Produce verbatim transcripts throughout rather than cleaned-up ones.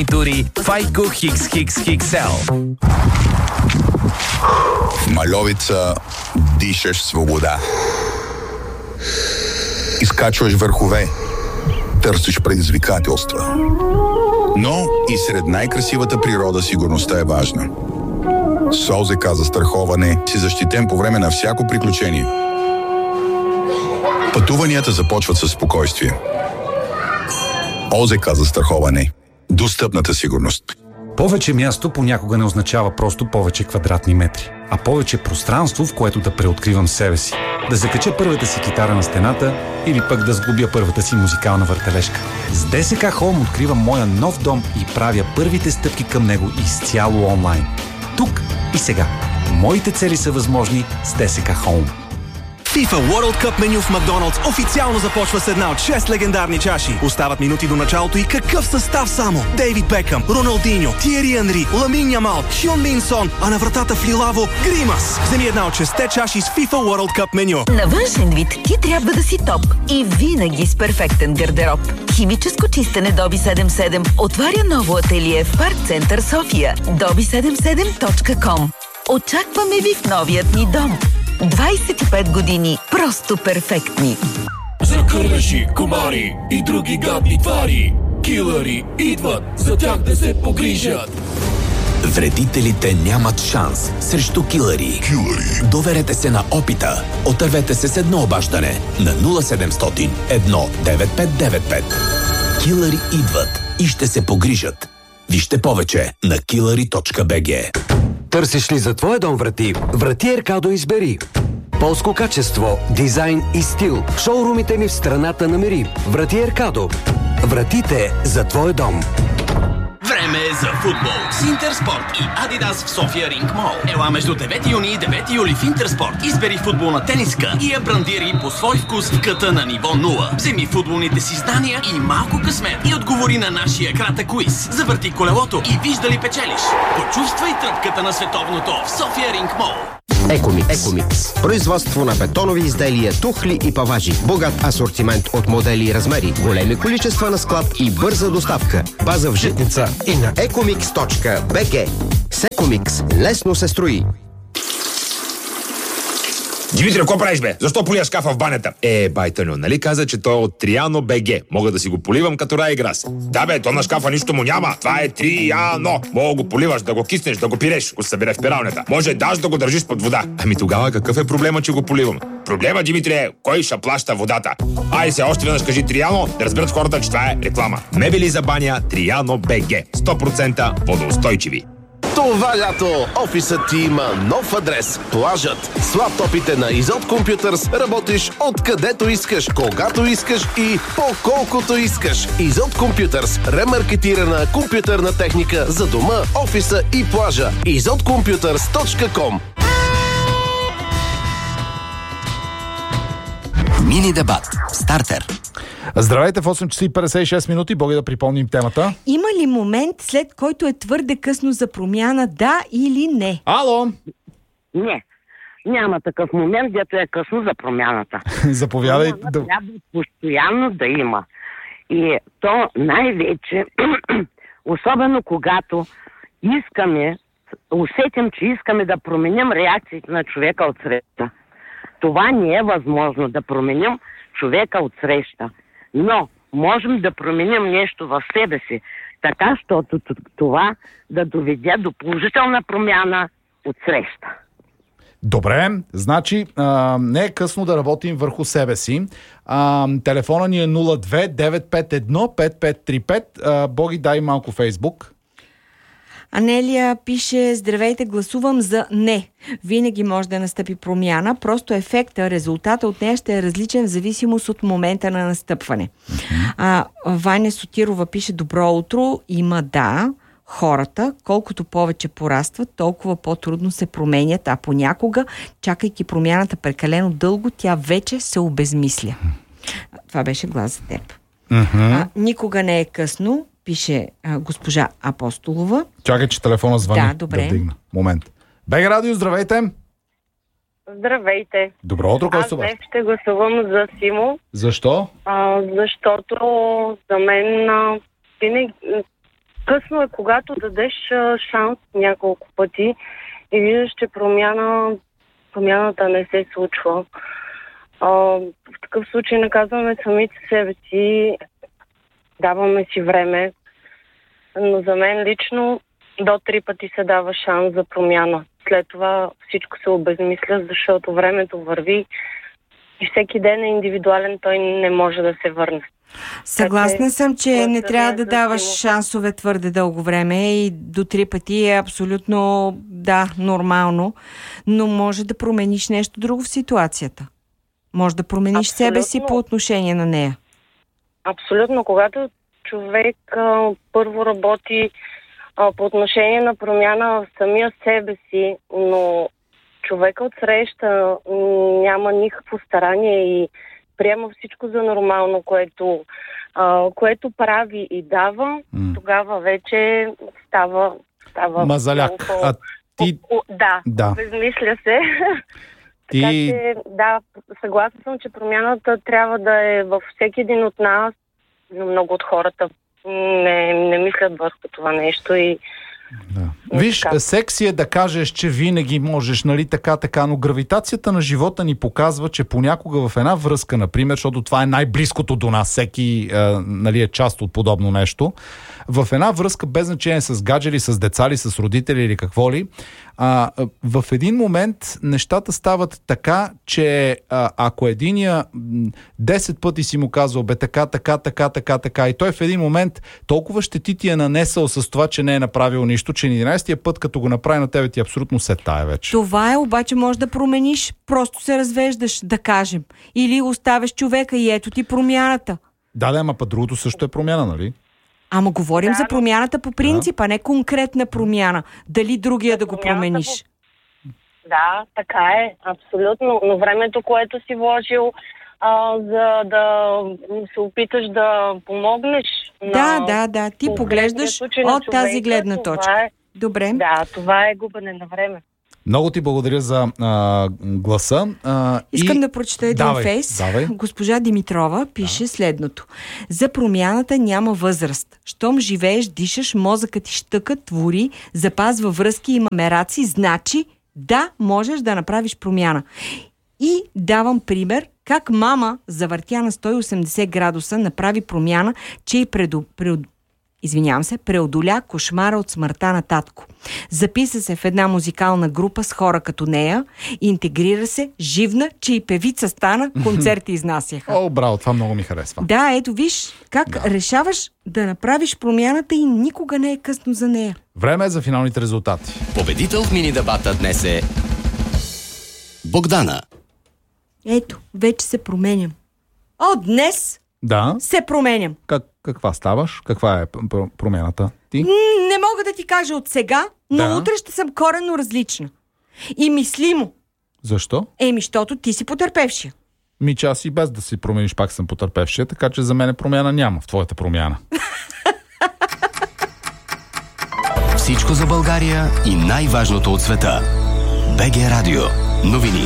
Тури Файко Хикс Хикс Хикс Ел. В Мальовица дишаш свобода. Изкачваш върхове. Търсиш предизвикателства. Но и сред най-красивата природа сигурността е важна. С ОЗК застраховане си защитен по време на всяко приключение. Пътуванията започват със спокойствие. ОЗК застраховане. Достъпната сигурност. Повече място понякога не означава просто повече квадратни метри, а повече пространство, в което да преоткривам себе си. Да закача първата си китара на стената или пък да сглобя първата си музикална въртележка. С ДСК Home откривам моя нов дом и правя първите стъпки към него изцяло онлайн. Тук и сега. Моите цели са възможни с ДСК Home. FIFA World Cup меню в Макдоналдс официално започва с една от шест легендарни чаши. Остават минути до началото и какъв състав само? Дейвид Бекъм, Роналдиньо, Тиери Анри, Ламин Ямал, Хюн Мин Сон, а на вратата в лилаво Гримас. Вземи една от шестте чаши с FIFA World Cup меню. На външен вид ти трябва да си топ и винаги с перфектен гардероб. Химическо чистене Доби седемдесет и седем отваря ново ателие в Парк Център София. доби седемдесет и седем точка ком. Очакваме ви в новият ни дом. двайсет и пет години просто перфектни. За кървеши, комари и други гадни твари, килъри идват, за тях да се погрижат. Вредителите нямат шанс срещу килъри. Килъри. Доверете се на опита. Отървете се с едно обаждане на нула седемстотин едно девет пет девет пет. Килъри идват и ще се погрижат. Вижте повече на килъри точка би джи. Търсиш ли за твоя дом врати? Врати Еркадо избери. Полско качество, дизайн и стил. В шоурумите ни в страната намери. Врати Еркадо. Вратите за твой дом. Време е за футбол с Интерспорт и Адидас в София Ринг Мол. Ела между девети юни и девети юли в Интерспорт. Избери футболна тениска и я брандири по свой вкус в къта на ниво нула. Вземи футболните си знания и малко късмет и отговори на нашия кратък квиз. Завърти колелото и виж дали печелиш. Почувствай тръпката на световното в София Ринг Мол. Екомикс. Екомикс. Производство на бетонови изделия, тухли и паважи. Богат асортимент от модели и размери. Големи количества на склад и бърза доставка. База в Житница и на екомикс точка би джи. С Екомикс лесно се строи. Димитри, какво правиш, бе? Защо полия шкафа в банята? Е, байтаню, нали каза, че той е от Триано БГ. Мога да си го поливам като Райграс. Да, бе, то на шкафа нищо му няма. Това е Триано. Мога го поливаш, да го киснеш, да го пиреш, го събере в пиралнята. Може даже да го държиш под вода. Ами тогава какъв е проблема, че го поливам? Проблема, Димитри, е кой ще плаща водата. Ай се, още веднъж кажи Триано, да разберат хората, че това е реклама. Мебели за баня Триано БГ. сто процента водоустойчиви. Това лято офисът ти има нов адрес. Плажът. С лаптопите на Изот Computers работиш откъдето искаш, когато искаш и по колкото искаш. Изот Computers. Ремаркетирана компютърна техника за дома, офиса и плажа. изот компютърс точка ком. Мини дебат. Стартер. Здравейте, в осем часа и петдесет и шест минути. Боги да припомним темата. Има ли момент, след който е твърде късно за промяна, да или не? Ало? Не. Няма такъв момент, дето е късно за промяната. Заповядай. Да... Трябва постоянно да има. И то най-вече, особено когато искаме, усетим, че искаме да променим реакциите на човека от среща. Това не е възможно да променим човека от среща. Но можем да променим нещо в себе си, така, щото това да доведе до положителна промяна от среща. Добре, значи а, не е късно да работим върху себе си. А, телефона ни е нула две девет пет едно пет пет три пет. А, Боги, дай малко Фейсбук. Анелия пише: здравейте, гласувам за не. Винаги може да настъпи промяна, просто ефекта, резултата от нея ще е различен в зависимост от момента на настъпване. А, Ваня Сотирова пише: добро утро, има да. Хората, колкото повече порастват, толкова по-трудно се променят, а понякога, чакайки промяната прекалено дълго, тя вече се обезмисля. Това беше глас за теб. Mm-hmm. А, никога не е късно, пише а, госпожа Апостолова. Чакай, че телефона звъни. Да, добре. Да вдигна. Момент. БГ Радио, здравейте! Здравейте! Добро утро, кой сте? Аз днес ще гласувам за Симо. Защо? А, защото за мен а, винаги, късно е, когато дадеш а, шанс няколко пъти и виждаш, че промяна, промяната не се случва. А, в такъв случай наказваме самите себе си, даваме си време, но за мен лично до три пъти се дава шанс за промяна. След това всичко се обезмисля, защото времето върви и всеки ден е индивидуален, той не може да се върне. Съгласна съм, че не трябва да даваш шансове твърде дълго време и до три пъти е абсолютно, да, нормално, но може да промениш нещо друго в ситуацията. Може да промениш абсолютно себе си по отношение на нея. Абсолютно. Когато човек а, първо работи а, по отношение на промяна в самия себе си, но човека отсреща няма никакво старание и приема всичко за нормално, което, а, което прави и дава, mm. тогава вече става... става Мазаляк. По... А ти... О, о, да, да, безмисля се. Ти... Така че, да, съгласна съм, че промяната трябва да е във всеки един от нас, но много от хората не, не мислят върху това нещо и Да. Виж, секси е да кажеш, че винаги можеш, нали, така, така, но гравитацията на живота ни показва, че понякога в една връзка, например, защото това е най-близкото до нас, всеки е, нали, е част от подобно нещо, в една връзка, без значение с гаджели, с деца ли, с родители или какво ли, а, в един момент нещата стават така, че а, ако единия десет пъти си му казва, бе така, така, така, така, така, и той в един момент толкова щети ти е нанесъл с това, че не е направил нищо, че единайсетия път, като го направи на тебе, ти абсолютно се тая вече. Това е, обаче може да промениш, просто се развеждаш, да кажем. Или оставяш човека и ето ти промяната. Да, да, ама па другото също е промяна, нали? Ама говорим да, за промяната по принцип, да, а не конкретна промяна. Дали другия да го промениш. По... Да, така е, абсолютно. Но времето, което си вложил, а, за да се опиташ да помогнеш. Да, на... да, да. Ти поглеждаш от човека, тази гледна точка. Е... Добре. Да, това е губене на време. Много ти благодаря за а, гласа. А, Искам и... да прочета един давай, фейс. Давай. Госпожа Димитрова пише да. следното. За промяната няма възраст. Щом живееш, дишаш, мозъкът ти щъка, твори, запазва връзки, има мераци, значи да, можеш да направиш промяна. И давам пример как мама завъртя на сто и осемдесет градуса, направи промяна, че и предо... Пред... Извинявам се, преодоля кошмара от смъртта на татко. Записа се в една музикална група с хора като нея, интегрира се, живна, че и певица стана, концерти изнасяха. О, браво, това много ми харесва. Да, ето виж, как да. решаваш да направиш промяната и никога не е късно за нея. Време е за финалните резултати. Победител в мини-дебата днес е Богдана. Ето, вече се променям. От днес да. се променям. Как, каква ставаш? Каква е промяната ти? Не мога да ти кажа от сега, но да. утре ще съм коренно различна. И мислимо. Защо? Еми, защото ти си потърпевшия. Ми, че аз и без да си промениш, пак съм потърпевшия, така че за мен промяна няма в твоята промяна. Всичко за България и най-важното от света. БГ Радио. Новини.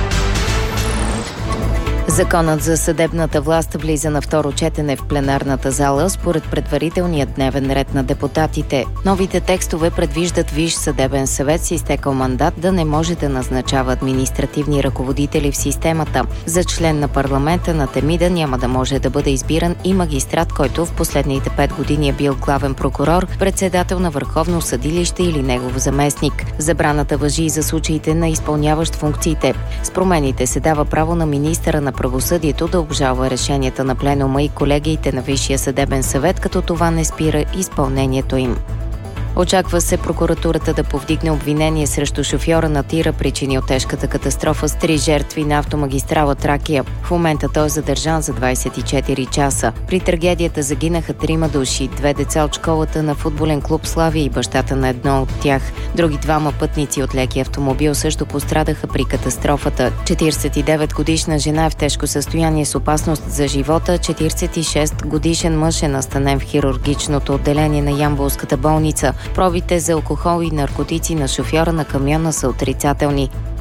Законът за съдебната власт влиза на второ четене в пленарната зала според предварителния дневен ред на депутатите. Новите текстове предвиждат Висш съдебен съвет с изтекал мандат да не може да назначава административни ръководители в системата. За член на парламента на Темида няма да може да бъде избиран и магистрат, който в последните пет години е бил главен прокурор, председател на Върховно съдилище или негов заместник. Забраната важи и за случаите на изпълняващ функциите. С промените се дава право на министъра на правосъдието да обжалва решенията на пленума и колегиите на Висшия съдебен съвет, като това не спира изпълнението им. Очаква се прокуратурата да повдигне обвинение срещу шофьора на тира, причинил тежката катастрофа с три жертви на автомагистрала Тракия. В момента той е задържан за двайсет и четири часа. При трагедията загинаха трима души, две деца от школата на футболен клуб Славия и бащата на едно от тях. Други двама пътници от леки автомобил също пострадаха при катастрофата. четирийсет и девет годишна жена е в тежко състояние с опасност за живота, четирийсет и шест годишен мъж е настанен в хирургичното отделение на Ямболската болница. Пробите за алкохол и наркотици на шофьора на камиона са отрицателни.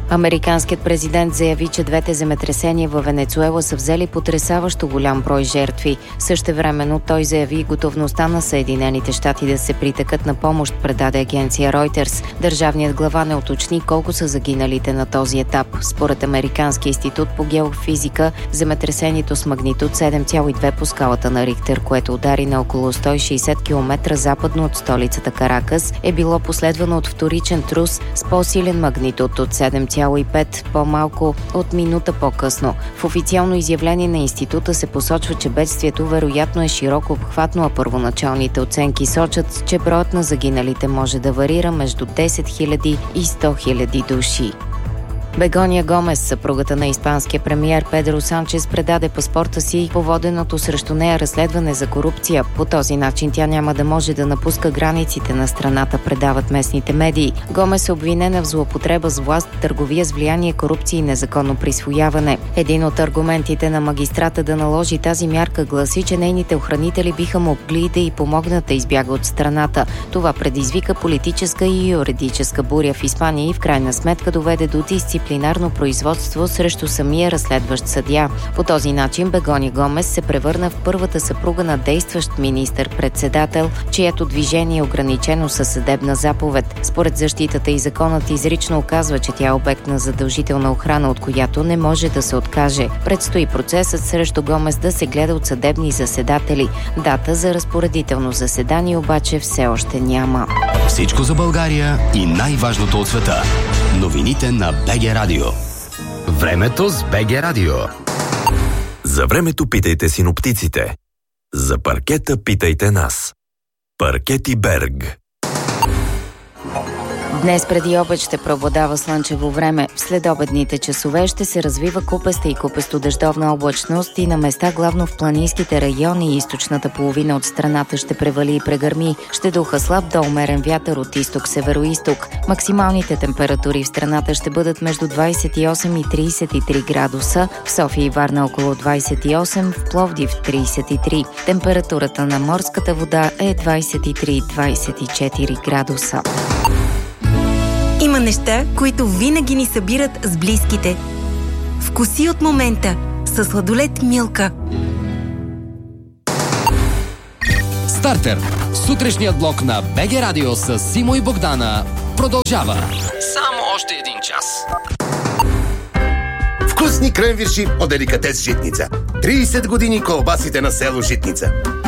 Американският президент заяви, че двете земетресения във Венецуела са взели потресаващо голям брой жертви. Същевременно той заяви готовността на Съединените щати да се притекат на помощ, предаде агенция Reuters. Държавният глава не уточни колко са загиналите на този етап. Според Американския институт по геофизика, земетресението с магнитуд седем цяло и две по скалата на Рихтер, което удари на около сто и шейсет километра западно от столицата Каракас, е било последвано от вторичен трус с по-силен магнитуд от седем цяло и пет, по-малко от минута по-късно. В официално изявление на института се посочва, че бедствието вероятно е широко обхватно, а първоначалните оценки сочат, че броят на загиналите може да варира между десет хиляди и сто хиляди души. Бегония Гомес, съпругата на испанския премиер Педро Санчес, предаде паспорта си по воденото срещу нея разследване за корупция. По този начин тя няма да може да напуска границите на страната, предават местните медии. Гомес е обвинена в злоупотреба с власт, търговия с влияние, корупция и незаконно присвояване. Един от аргументите на магистрата да наложи тази мярка гласи, че нейните охранители биха могли да й помогнат да избяга от страната. Това предизвика политическа и юридическа буря в Испания и в крайна сметка доведе до дисциплина дисциплинарно производство срещу самия разследващ съдия. По този начин Бегония Гомес се превърна в първата съпруга на действащ министър-председател, чието движение е ограничено със съдебна заповед. Според защитата и законът изрично указва, че тя е обект на задължителна охрана, от която не може да се откаже. Предстои процесът срещу Гомес да се гледа от съдебни заседатели. Дата за разпоредително заседание обаче все още няма. Всичко за България и най-важното от света. Новините на БГ Радио. Времето с БГ Радио. За времето питайте синоптиците. За паркета питайте нас. Паркети Берг. Днес преди обед ще преобладава слънчево време. В следобедните часове ще се развива купеста и купесто-дъждовна облачност и на места главно в планинските райони и източната половина от страната ще превали и прегърми. Ще духа слаб до умерен вятър от изток-североизток. Максималните температури в страната ще бъдат между двадесет и осем и тридесет и три градуса, в София и Варна около двадесет и осем, в Пловдив тридесет и три. Температурата на морската вода е двадесет и три до двадесет и четири градуса. Има неща, които винаги ни събират с близките. Вкуси от момента с сладолед Милка. Стартер. Сутрешният блок на БГ Радио с Симо и Богдана продължава. Само още един час. Вкусни кренвирши от деликатес Житница. тридесет години колбасите на село Житница.